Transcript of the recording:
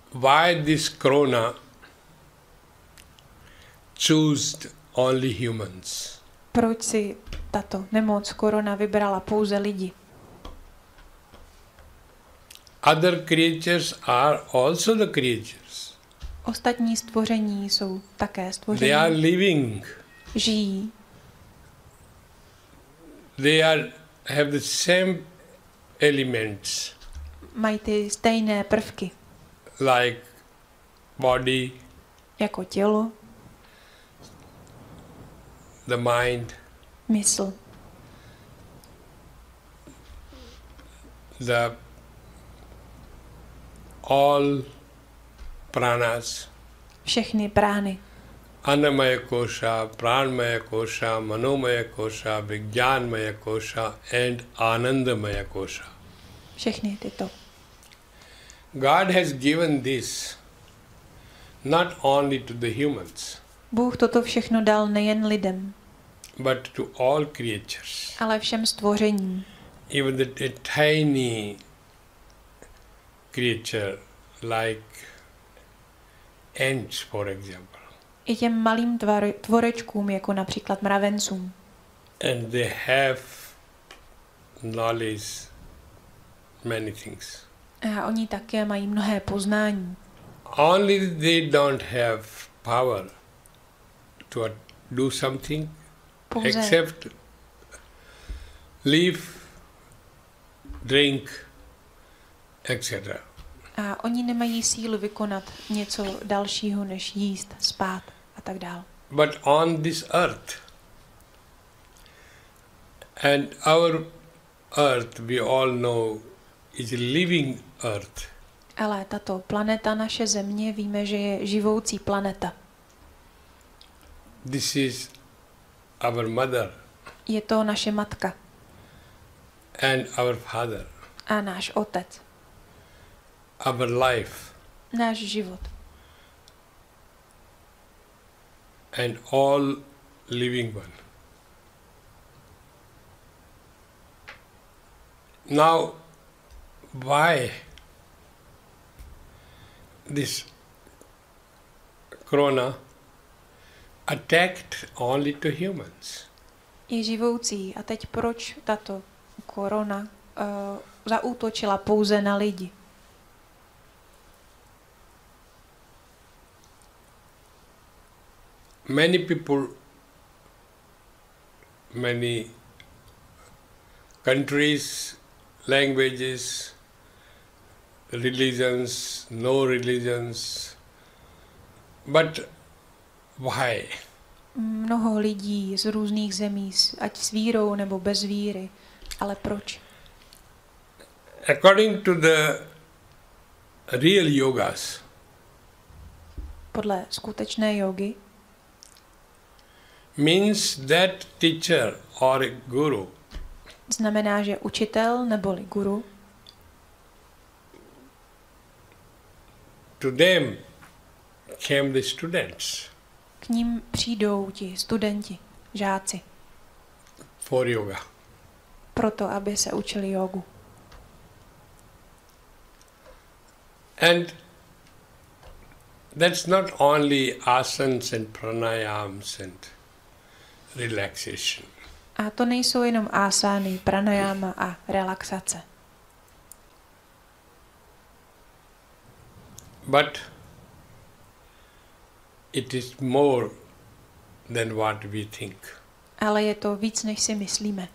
why this corona chose only humans. Proč si tato nemoc korona vybrala pouze lidi? Other creatures are also the creatures. Ostatní stvoření jsou také They are stvoření. living. Žijí. They have the same elements Mají ty stejné prvky like body, jako tělo, the mind, mysl, the all pranas, všechny prány. Annamaya kosha, Pranmaya kosha, Manomaya kosha, Vijnanmaya kosha and Anandamaya kosha. Všechny tyto. God has given this not only to the humans, Bůh toto všechno dal nejen lidem, but to all creatures. ale všem stvořením. Even the tiny creature like ants, for example. I těm malým tvorečkům, jako například mravencům. And they have knowledge, many things. A oni také mají mnohé poznání. Only they don't have power to do something Pouze, except live, drink, etc. a oni nemají sílu vykonat něco dalšího, než jíst, spát a tak dále. But on this earth, and our earth, we all know, is a living earth. Ale tato planeta, naše země, víme, že je živoucí planeta. This is our mother Je to naše matka and our father, a náš otec, our life, náš život and all living one. Now, why this corona attacked only to humans? je živoucí. A teď proč tato korona zaútočila pouze na lidi? Many people, many countries, languages, religions, no religions, but why? Mnoho lidí z různých zemí, ať s vírou nebo bez víry. Ale proč? According to the real yogas, Podle skutečné jogy means that teacher or a guru znamená, že učitel neboli guru, to them came the students k ním přijdou ti studenti, žáci, for yoga. proto, aby se učili jogu. And that's not only asanas and pranayams and relaxation. A to nejsou jenom asány, pranayama a relaxace. But it is more than what we think. Ale je to víc, než si myslíme.